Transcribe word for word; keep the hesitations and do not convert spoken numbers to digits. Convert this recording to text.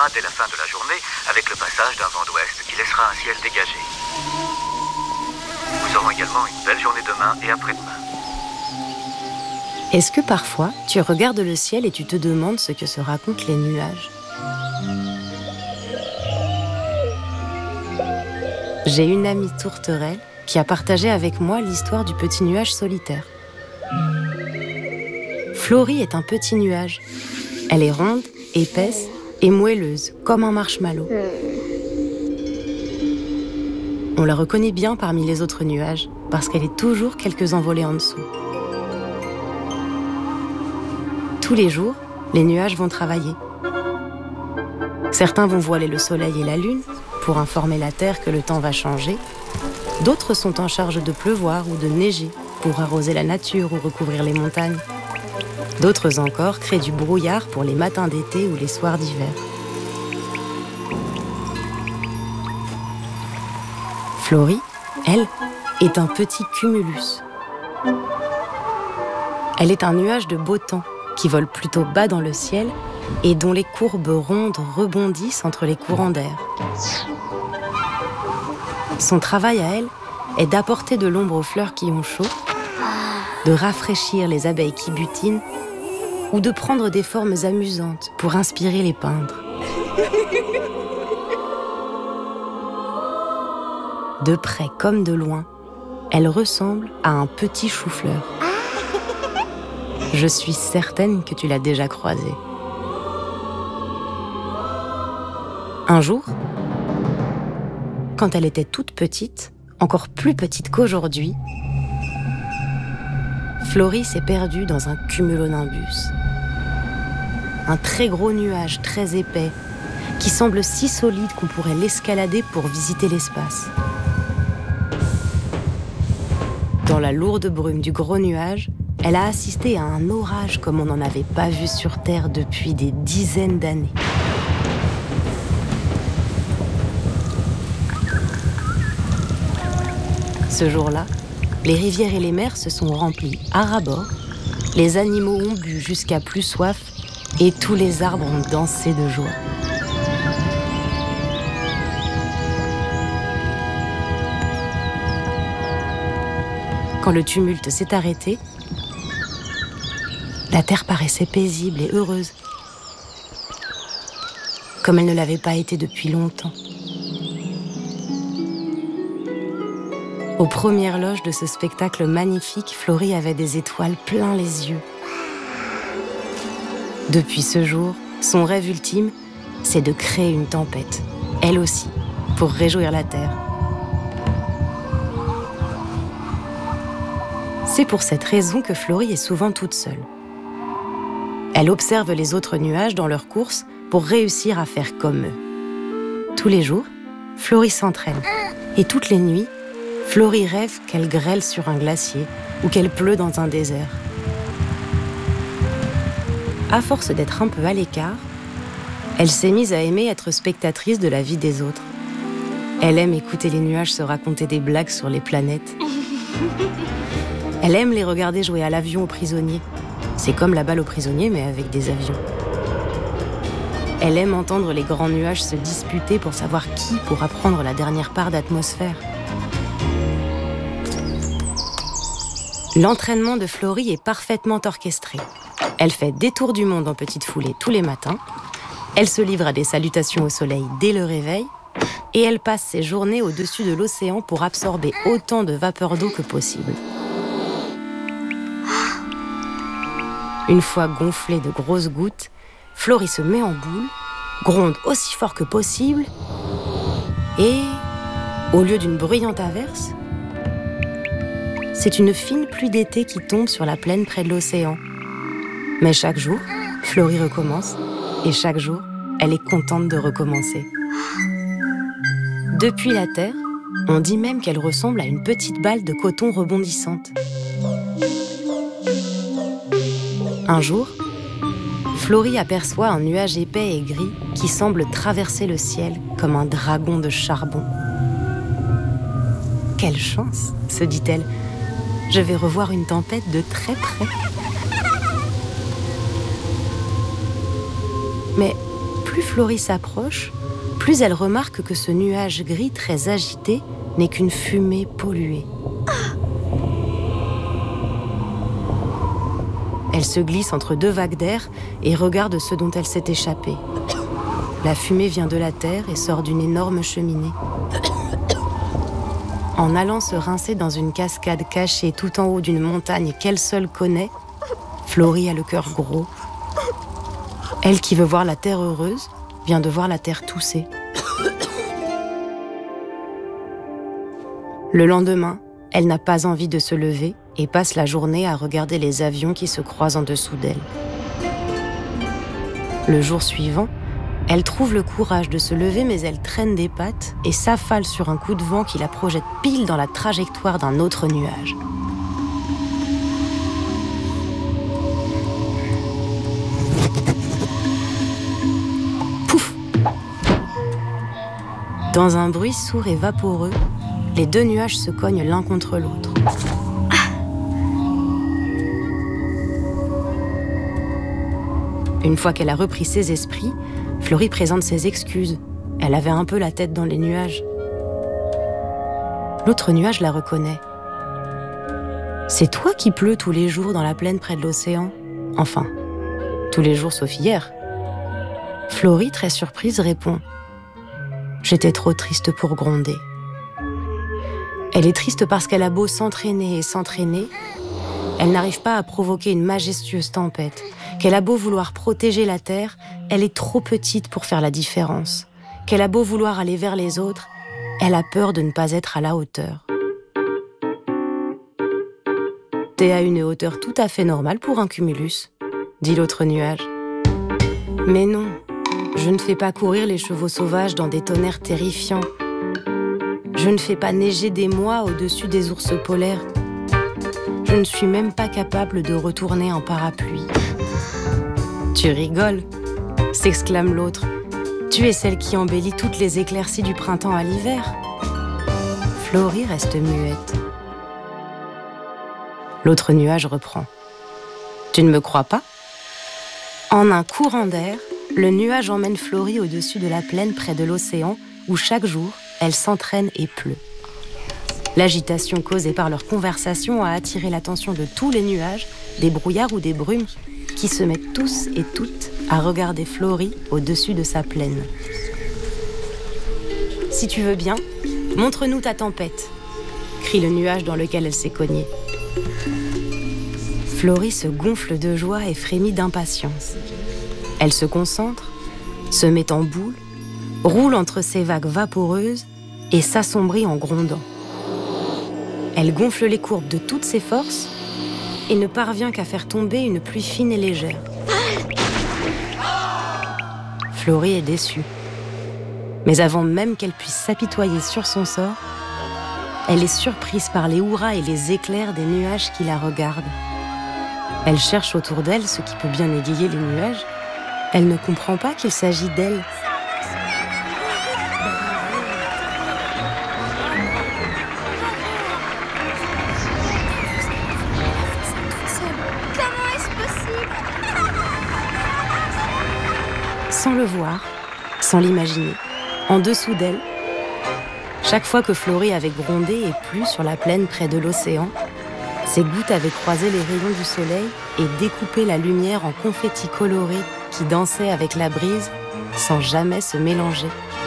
s'améliorera dès la fin de la journée avec le passage d'un vent d'ouest qui laissera un ciel dégagé. Nous aurons également une belle journée demain et après-demain. Est-ce que parfois, tu regardes le ciel et tu te demandes ce que se racontent les nuages ? J'ai une amie tourterelle qui a partagé avec moi l'histoire du petit nuage solitaire. Florie est un petit nuage. Elle est ronde, épaisse et moelleuse, comme un marshmallow. On la reconnaît bien parmi les autres nuages, parce qu'elle est toujours quelques envolées en dessous. Tous les jours, les nuages vont travailler. Certains vont voiler le soleil et la lune pour informer la terre que le temps va changer. D'autres sont en charge de pleuvoir ou de neiger pour arroser la nature ou recouvrir les montagnes. D'autres encore créent du brouillard pour les matins d'été ou les soirs d'hiver. Florie, elle, est un petit cumulus. Elle est un nuage de beau temps qui vole plutôt bas dans le ciel et dont les courbes rondes rebondissent entre les courants d'air. Son travail à elle est d'apporter de l'ombre aux fleurs qui ont chaud, de rafraîchir les abeilles qui butinent ou de prendre des formes amusantes pour inspirer les peintres. De près comme de loin, elle ressemble à un petit chou-fleur. Je suis certaine que tu l'as déjà croisée. Un jour, quand elle était toute petite, encore plus petite qu'aujourd'hui, Florie s'est perdue dans un cumulonimbus. Un très gros nuage très épais qui semble si solide qu'on pourrait l'escalader pour visiter l'espace. Dans la lourde brume du gros nuage, elle a assisté à un orage comme on n'en avait pas vu sur Terre depuis des dizaines d'années. Ce jour-là, les rivières et les mers se sont remplies à ras-bord, les animaux ont bu jusqu'à plus soif et tous les arbres ont dansé de joie. Quand le tumulte s'est arrêté, la terre paraissait paisible et heureuse, comme elle ne l'avait pas été depuis longtemps. Aux premières loges de ce spectacle magnifique, Florie avait des étoiles plein les yeux. Depuis ce jour, son rêve ultime, c'est de créer une tempête, elle aussi, pour réjouir la terre. C'est pour cette raison que Florie est souvent toute seule. Elle observe les autres nuages dans leur course pour réussir à faire comme eux. Tous les jours, Florie s'entraîne. Et toutes les nuits, Florie rêve qu'elle grêle sur un glacier ou qu'elle pleut dans un désert. À force d'être un peu à l'écart, elle s'est mise à aimer être spectatrice de la vie des autres. Elle aime écouter les nuages se raconter des blagues sur les planètes. Elle aime les regarder jouer à l'avion aux prisonniers. C'est comme la balle aux prisonniers, mais avec des avions. Elle aime entendre les grands nuages se disputer pour savoir qui pourra prendre la dernière part d'atmosphère. L'entraînement de Florie est parfaitement orchestré. Elle fait des tours du monde en petite foulée tous les matins. Elle se livre à des salutations au soleil dès le réveil. Et elle passe ses journées au-dessus de l'océan pour absorber autant de vapeur d'eau que possible. Une fois gonflée de grosses gouttes, Florie se met en boule, gronde aussi fort que possible et, au lieu d'une bruyante averse, c'est une fine pluie d'été qui tombe sur la plaine près de l'océan. Mais chaque jour, Florie recommence et chaque jour, elle est contente de recommencer. Depuis la Terre, on dit même qu'elle ressemble à une petite balle de coton rebondissante. Un jour, Florie aperçoit un nuage épais et gris qui semble traverser le ciel comme un dragon de charbon. « Quelle chance !» se dit-elle. « Je vais revoir une tempête de très près. » Mais plus Florie s'approche, plus elle remarque que ce nuage gris très agité n'est qu'une fumée polluée. Elle se glisse entre deux vagues d'air et regarde ce dont elle s'est échappée. La fumée vient de la terre et sort d'une énorme cheminée. En allant se rincer dans une cascade cachée tout en haut d'une montagne qu'elle seule connaît, Florie a le cœur gros. Elle qui veut voir la terre heureuse, vient de voir la terre tousser. Le lendemain, elle n'a pas envie de se lever et passe la journée à regarder les avions qui se croisent en dessous d'elle. Le jour suivant, elle trouve le courage de se lever, mais elle traîne des pattes et s'affale sur un coup de vent qui la projette pile dans la trajectoire d'un autre nuage. Pouf! Dans un bruit sourd et vaporeux, les deux nuages se cognent l'un contre l'autre. Une fois qu'elle a repris ses esprits, Florie présente ses excuses. Elle avait un peu la tête dans les nuages. L'autre nuage la reconnaît. « C'est toi qui pleut tous les jours dans la plaine près de l'océan ? Enfin, tous les jours sauf hier. » Florie, très surprise, répond « J'étais trop triste pour gronder. » Elle est triste parce qu'elle a beau s'entraîner et s'entraîner, elle n'arrive pas à provoquer une majestueuse tempête. Qu'elle a beau vouloir protéger la terre, elle est trop petite pour faire la différence. Qu'elle a beau vouloir aller vers les autres, elle a peur de ne pas être à la hauteur. « T'es à une hauteur tout à fait normale pour un cumulus, » dit l'autre nuage. « Mais non, je ne fais pas courir les chevaux sauvages dans des tonnerres terrifiants. Je ne fais pas neiger des mois au-dessus des ours polaires. Je ne suis même pas capable de retourner en parapluie. » « Tu rigoles » s'exclame l'autre. « Tu es celle qui embellit toutes les éclaircies du printemps à l'hiver. » Florie reste muette. L'autre nuage reprend. « Tu ne me crois pas ?» En un courant d'air, le nuage emmène Florie au-dessus de la plaine près de l'océan où chaque jour, elle s'entraîne et pleut. L'agitation causée par leur conversation a attiré l'attention de tous les nuages, des brouillards ou des brumes, qui se mettent tous et toutes à regarder Florie au-dessus de sa plaine. « Si tu veux bien, montre-nous ta tempête !» crie le nuage dans lequel elle s'est cognée. Florie se gonfle de joie et frémit d'impatience. Elle se concentre, se met en boule, roule entre ces vagues vaporeuses et s'assombrit en grondant. Elle gonfle les courbes de toutes ses forces et ne parvient qu'à faire tomber une pluie fine et légère. Florie est déçue. Mais avant même qu'elle puisse s'apitoyer sur son sort, elle est surprise par les hurrahs et les éclairs des nuages qui la regardent. Elle cherche autour d'elle ce qui peut bien égayer les nuages. Elle ne comprend pas qu'il s'agit d'elle. Sans le voir, sans l'imaginer, en dessous d'elle, chaque fois que Florie avait grondé et plu sur la plaine près de l'océan, ses gouttes avaient croisé les rayons du soleil et découpé la lumière en confettis colorés qui dansaient avec la brise sans jamais se mélanger.